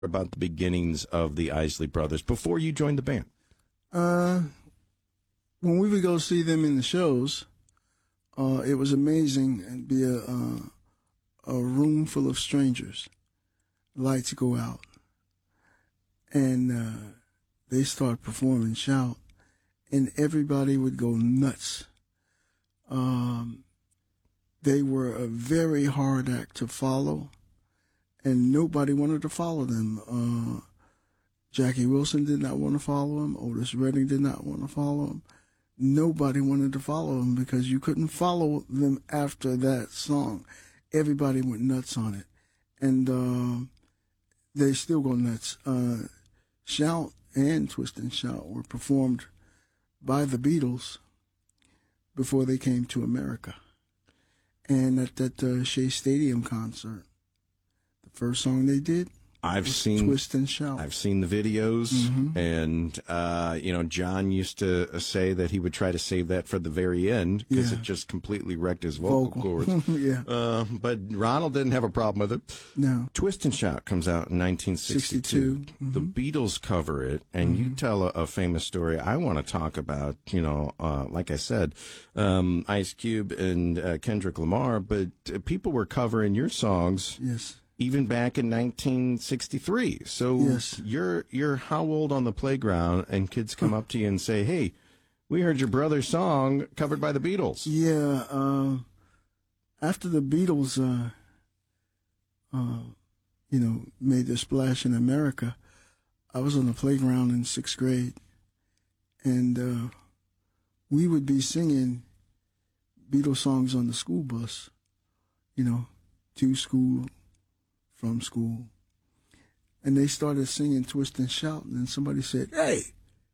about the beginnings of the Isley Brothers before you joined the band? When we would go see them in the shows, it was amazing. It'd be a room full of strangers. Lights go out, and they start performing Shout, and everybody would go nuts. They were a very hard act to follow, and nobody wanted to follow them. Jackie Wilson did not want to follow him. Otis Redding did not want to follow him. Nobody wanted to follow him because you couldn't follow them after that song. Everybody went nuts on it. And they still go nuts. Shout and Twist and Shout were performed by the Beatles before they came to America. And at that Shea Stadium concert, the first song they did, I've seen Twist and Shout. I've seen the videos, and John used to say that he would try to save that for the very end because it just completely wrecked his vocal cords. Yeah. But Ronald didn't have a problem with it. No. Twist and Shout comes out in 1962. Mm-hmm. The Beatles cover it, and you tell a famous story. I want to talk about, like I said, Ice Cube and Kendrick Lamar, but people were covering your songs. Yes. Even back in 1963. So you're how old on the playground, and kids come up to you and say, "Hey, we heard your brother's song covered by the Beatles." Yeah. After the Beatles, made their splash in America, I was on the playground in 6th grade, and we would be singing Beatles songs on the school bus, to school, from school. And they started singing Twist and Shout, and then somebody said, "Hey,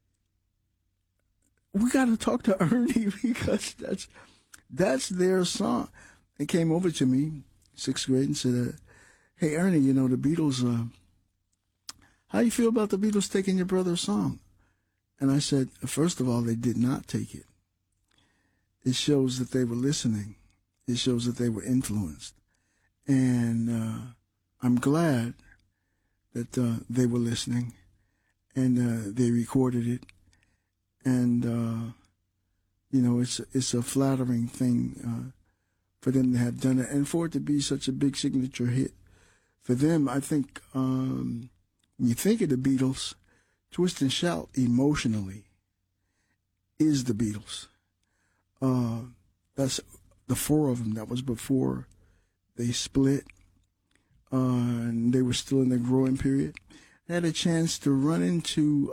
we got to talk to Ernie because that's their song." They came over to me, 6th grade, and said, "Hey, Ernie, the Beatles, how you feel about the Beatles taking your brother's song?" And I said, first of all, they did not take it. It shows that they were listening. It shows that they were influenced. And I'm glad that they were listening, and they recorded it. And, it's a flattering thing for them to have done it, and for it to be such a big signature hit. For them, I think, when you think of the Beatles, Twist and Shout emotionally is the Beatles. That's the four of them. That was before they split. And they were still in their growing period. I had a chance to run into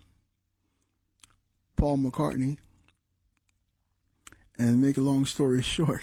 Paul McCartney, and make a long story short,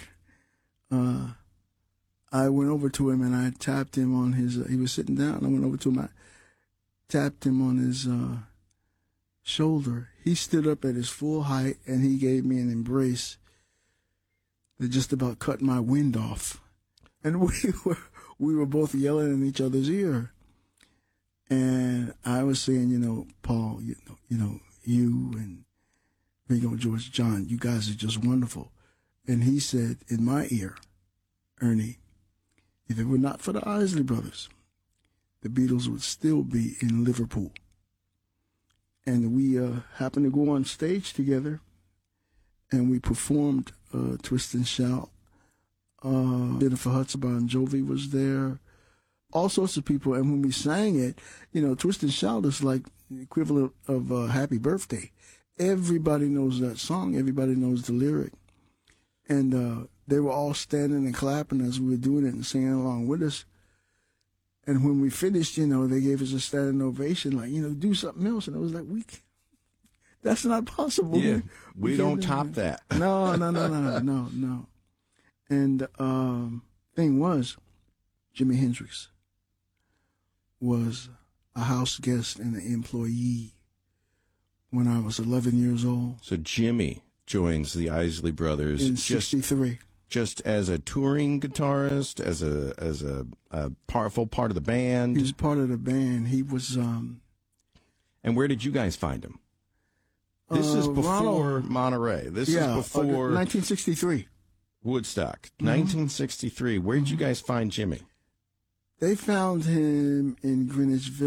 I went over to him and I tapped him on his, he was sitting down, I went over to him, I tapped him on his shoulder. He stood up at his full height and he gave me an embrace that just about cut my wind off. And we were both yelling in each other's ear. And I was saying, Paul, you and Ringo, George, John, you guys are just wonderful. And he said in my ear, "Ernie, if it were not for the Isley Brothers, the Beatles would still be in Liverpool." And we happened to go on stage together, and we performed Twist and Shout. Jennifer Hudson, Bon Jovi was there, all sorts of people. And when we sang it, Twist and Shout is like the equivalent of Happy Birthday. Everybody knows that song. Everybody knows the lyric. And they were all standing and clapping as we were doing it and singing along with us. And when we finished, they gave us a standing ovation, like, do something else. And I was like, that's not possible. Yeah, we don't top that. No. And thing was, Jimi Hendrix was a house guest and an employee when I was 11 years old. So Jimmy joins the Isley Brothers in '63, just as a touring guitarist, as a powerful part of the band. He was part of the band. He was. And where did you guys find him? This is before Monterey. This is before 1963. Woodstock, 1963. Where did you guys find Jimmy? They found him in Greenwich Village.